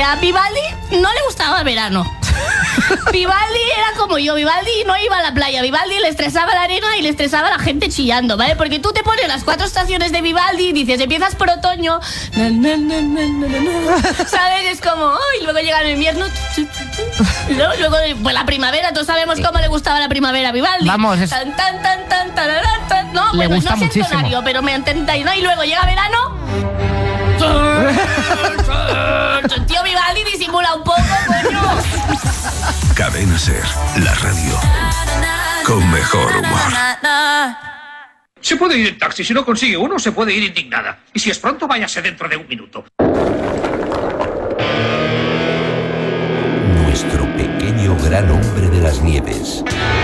A Vivaldi no le gustaba el verano. Vivaldi era como yo, Vivaldi no iba a la playa, Vivaldi le estresaba la arena y le estresaba la gente chillando, ¿vale? Porque tú te pones las 4 estaciones de Vivaldi y dices, empiezas por otoño, ¿sabes? Es como, y luego llega el invierno, y luego pues la primavera, todos sabemos cómo le gustaba la primavera a Vivaldi. Vamos, es... tan, tan, no, le bueno, gusta no sé muchísimo. tonario, pero me entendáis, ¿no? Y luego llega verano. Tío, Vivaldi disimula un poco, coño. Cadena Ser, la radio con mejor humor. Se puede ir en taxi, si no consigue uno, se puede ir indignada. Y si es pronto, váyase dentro de un minuto. Nuestro pequeño gran hombre de las nieves.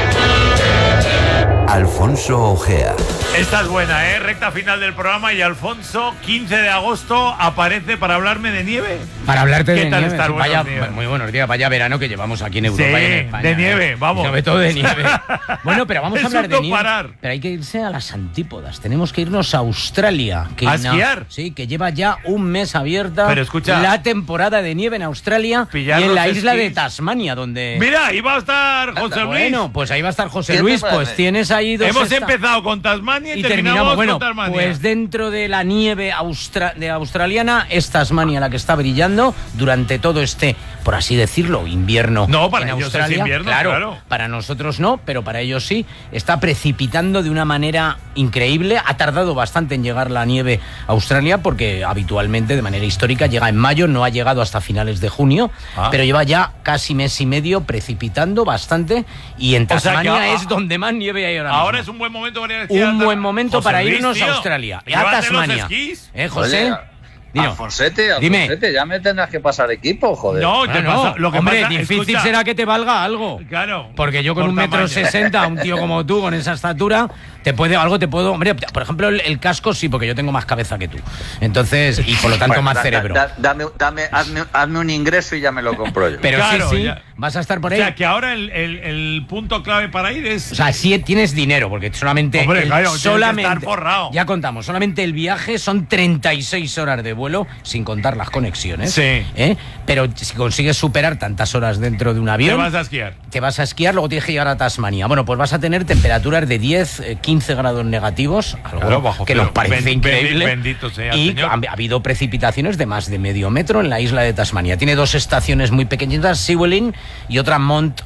Alfonso Ojea. Esta es buena, recta final del programa y Alfonso, 15 de agosto, aparece para hablarme de nieve. Para hablarte de ¿Qué tal nieve. estar? Vaya, Buenos días. muy buenos días, vaya verano que llevamos aquí en Europa y en España. de nieve, vamos. Sobre todo de nieve. Bueno, pero vamos a hablar de un nieve. parar. Pero hay que irse a las antípodas. Tenemos que irnos a Australia. ¿A esquiar? Sí, que lleva ya un mes abierta Pero escucha, la temporada de nieve en Australia y pillar en la los isla de esquís. Tasmania, donde... Mira, ahí va a estar José Luis. Bueno, pues ahí va a estar José ¿Qué Luis. te Pues parece? tienes ahí dos... Hemos empezado con Tasmania y terminamos Bueno, con Tasmania. pues dentro de la nieve australiana es Tasmania la que está brillando durante todo este, por así decirlo, invierno. No, para en ellos es Australia. invierno, claro. Para nosotros no, pero para ellos sí. Está precipitando de una manera increíble. Ha tardado bastante en llegar la nieve a Australia porque habitualmente, de manera histórica, llega en mayo, no ha llegado hasta finales de junio, pero lleva ya casi mes y medio precipitando bastante y en O sea que Tasmania es donde más nieve hay ahora mismo. Ahora es un buen momento para ir a esquiar. Un buen momento José para Luis, irnos tío, a Australia, a llévate Tasmania. los esquís. José? Oye, Dino. Alfonsete, Dime. ya me tendrás que pasar equipo, joder. No, te pasa, lo que hombre, pasa, difícil escucha, será que te valga algo. Claro. Porque yo con por 1,60 m, un tío como tú, con esa estatura, te puedo, hombre, por ejemplo, el casco sí, porque yo tengo más cabeza que tú. Entonces, y por lo tanto más cerebro. Hazme un ingreso y ya me lo compro yo. Pero Claro, sí, ya. vas a estar por O ahí. sea, que ahora el punto clave para ir es... O sea, sí tienes dinero, porque solamente... Hombre, claro, tienes que solamente estar forrado. Ya contamos, solamente el viaje son 36 horas de vuelo, sin contar las conexiones. Sí. Pero si consigues superar tantas horas dentro de un avión... Te vas a esquiar. Te vas a esquiar, luego tienes que llegar a Tasmania. Bueno, pues vas a tener temperaturas de 10, 15 grados negativos, algo Claro, bajo que cero. nos parece increíble. Bendito sea el y Señor. ha habido precipitaciones de más de medio metro en la isla de Tasmania. Tiene 2 estaciones muy pequeñitas, Sewelin y otra Mountain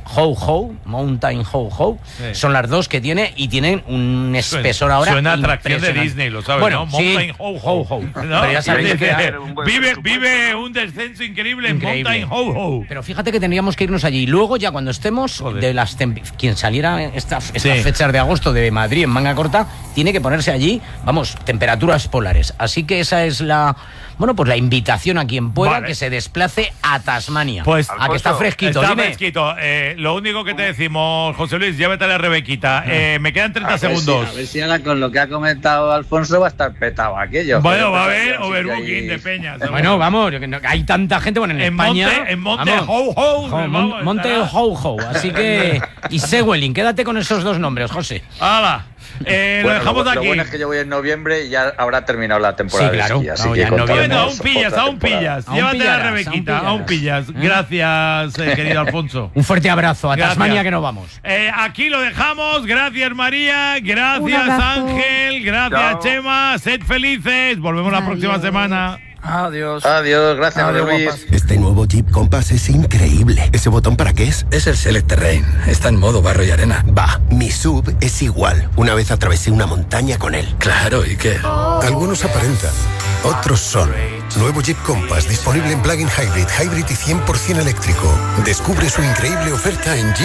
Ho-Ho. Sí. Son las 2 que tiene y tienen un espesor ahora Suena a atracción de impresionante. Disney, lo sabes, Bueno, ¿no? sí, Mountain Ho-Ho. ¿No? Pero ya sabéis que... Vive un descenso increíble en Increíble. Mountain Ho-Ho. Pero fíjate que tendríamos que irnos allí. Y luego, ya cuando estemos, Joder. de las quien saliera estas Sí. fechas de agosto de Madrid en manga corta, tiene que ponerse allí, vamos, temperaturas polares. Así que esa es la invitación a quien pueda, Vale. que se desplace a Tasmania. Pues, a que está fresquito. Está Dime. fresquito. Lo único que te decimos, José Luis, llévatela a Rebequita. Me quedan 30 segundos. A ver si ahora con lo que ha comentado Alfonso va a estar petado aquello. Bueno, Joder, va a pues, haber así que overbooking ahí- de peñas. Bueno, vamos, hay tanta gente, bueno, en España... Monte vamos, Ho-Ho. vamos, Monte estará. Ho-Ho, así que... Y Sewelin, quédate con esos 2 nombres, José. ¡Hala! Lo Bueno, dejamos lo aquí. bueno es que yo voy en noviembre y ya habrá terminado la temporada Sí, claro. de esquí, así No, que ya en contaremos Bueno, aún otra pillas. temporada. Aún Llévatela a pillarás, Rebequita, aún aún pillas. Gracias, querido Alfonso. Un fuerte abrazo. A Gracias. Tasmania que nos vamos. Aquí lo dejamos. Gracias, María. Gracias, Ángel. Gracias, Chao. Chema. Sed felices. Volvemos la próxima semana. Adiós, gracias, José Luis. Este nuevo Jeep Compass es increíble. ¿Ese botón para qué es? Es el Select Terrain. Está en modo barro y arena. Va, mi SUV es igual. Una vez atravesé una montaña con él. Claro, ¿y qué? Algunos aparentan, otros son. Nuevo Jeep Compass disponible en plug-in hybrid y 100% eléctrico. Descubre su increíble oferta en Jeep.